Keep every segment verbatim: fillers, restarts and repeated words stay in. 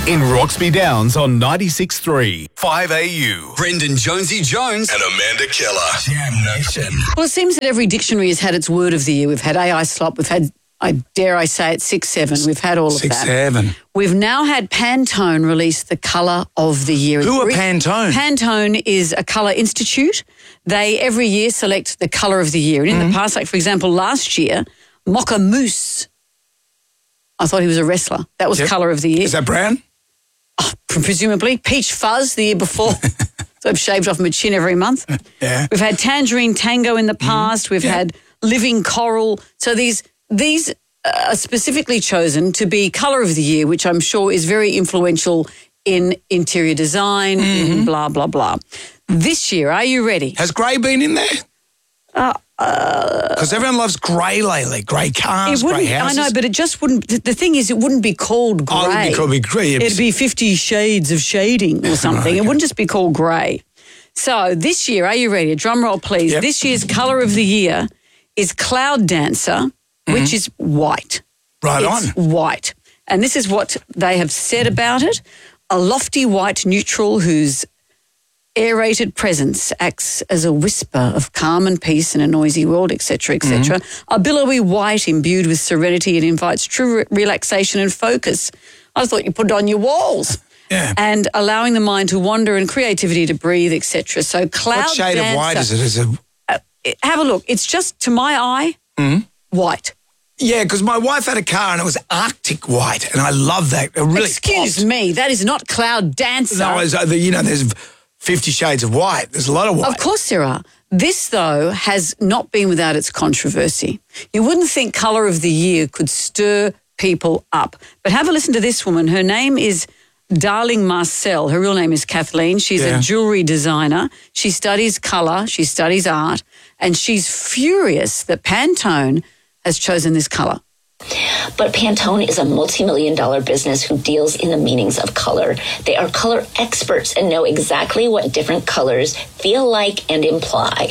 In Roxby Downs on ninety-six point three, five A U. Brendan Jonesy Jones and Amanda Keller. Jam Nation. Well, it seems that every dictionary has had its word of the year. We've had A I slop, we've had, I dare I say it, six seven. We've had all of Six, that. seven. We've now had Pantone release the colour of the year. Who are Re- Pantone? Pantone is a colour institute. They every year select the colour of the year. And in Mm-hmm. the past, like for example, last year, Mocha Moose. I thought he was a wrestler. That was Yep. colour of the year. Is that brown? Presumably. Peach Fuzz the year before. So I've shaved off my chin every month. Yeah. We've had Tangerine Tango in the past. We've Yeah. had Living Coral. So these these are specifically chosen to be colour of the year, which I'm sure is very influential in interior design, in blah, blah, blah. This year, are you ready? Has grey been in there? Because everyone loves grey lately. Grey cars, It grey wouldn't, I houses. know, but it just wouldn't, the- the thing is, it wouldn't be called grey. Oh, it would be called be grey. It'd be Fifty Shades of Shading or something. It wouldn't just be called grey. So this year, are you ready? A drum roll, please. Yep. This year's colour of the year is Cloud Dancer, which is white. Right It's on. white. And this is what they have said about it. A lofty white neutral whose aerated presence acts as a whisper of calm and peace in a noisy world, et cetera, et cetera. A billowy white imbued with serenity, it invites true re- relaxation and focus. I thought you put it on your walls. Yeah. And allowing the mind to wander and creativity to breathe, et cetera. So cloud What shade dancer, of white is it? Is it? Have a look. It's just, to my eye, white. Yeah, because my wife had a car and it was Arctic white, and I love that. It really Excuse popped. me, that is not cloud dancer. No, it's, uh, the- you know, there's Fifty Shades of White. There's a lot of white. Of course there are. This, though, has not been without its controversy. You wouldn't think colour of the year could stir people up. But have a listen to this woman. Her name is Darling Marcel. Her real name is Kathleen. She's Yeah. a jewellery designer. She studies colour. She studies art. And she's furious that Pantone has chosen this colour. But Pantone is a multi-million dollar business who deals in the meanings of color. They are color experts and know exactly what different colors feel like and imply.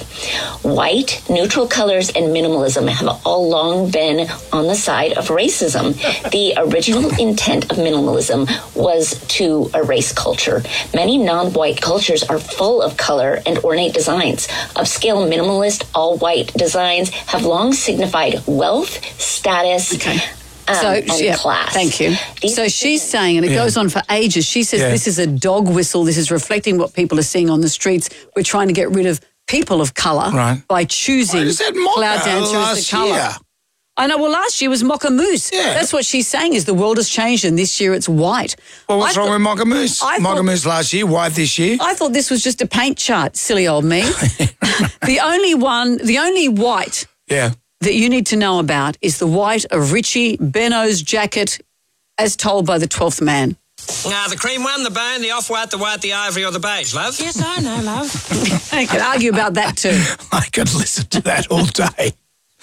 White, neutral colors, and minimalism have all long been on the side of racism. The original intent of minimalism was to erase culture. Many non-white cultures are full of color and ornate designs. Upscale minimalist all-white designs have long signified wealth, status, Okay. Um, So, and yeah, class. thank you. These So she's saying, and it goes on for ages, she says Yeah. this is a dog whistle. This is reflecting what people are seeing on the streets. We're trying to get rid of people of colour Right. by choosing I just said Mocha Cloud Dancer as last the colour. year. I know, well, last year was Mocha Moose. Yeah. That's what she's saying is the world has changed and this year it's white. Well, what's I wrong thought- with Mocha Moose? I Mocha thought- Moose last year, white this year. I thought this was just a paint chart, silly old me. The only one, the only white Yeah. that you need to know about is the white of Richie Benno's jacket as told by the twelfth man. Now, the cream one, the bone, the off-white, the white, the ivory, or the beige, love? Yes, I know, love. I could argue about that too. I could listen to that all day.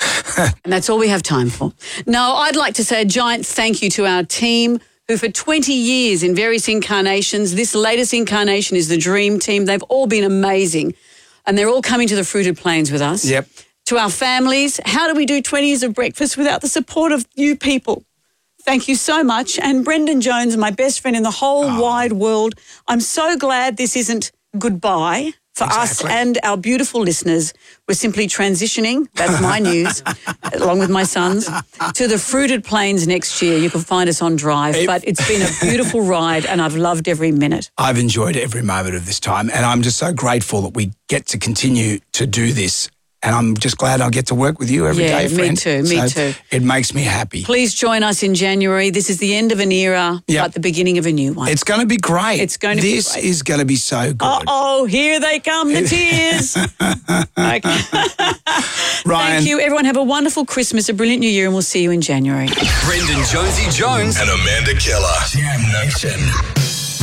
And that's all we have time for. No, I'd like to say a giant thank you to our team who for twenty years in various incarnations, this latest incarnation is the Dream Team. They've all been amazing. And they're all coming to the Fruited Plains with us. Yep. To our families, how do we do twenty years of breakfast without the support of you people? Thank you so much. And Brendan Jones, my best friend in the whole Oh. wide world, I'm so glad this isn't goodbye for us Exactly. and our beautiful listeners. We're simply transitioning, that's my news, along with my sons, to the Fruited Plains next year. You can find us on Drive. It- but it's been a beautiful ride and I've loved every minute. I've enjoyed every moment of this time, and I'm just so grateful that we get to continue to do this. And I'm just glad I get to work with you every day, Yeah, me friend. too, me So too. It makes me happy. Please join us in January. This is the end of an era, Yep. but the beginning of a new one. It's going to be great. It's going to be This great. is going to be so good. Uh-oh, here they come, the tears. Okay. Ryan. Thank you. Everyone have a wonderful Christmas, a brilliant new year, and we'll see you in January. Brendan Jonesy Jones And Amanda Keller. Jam Nation.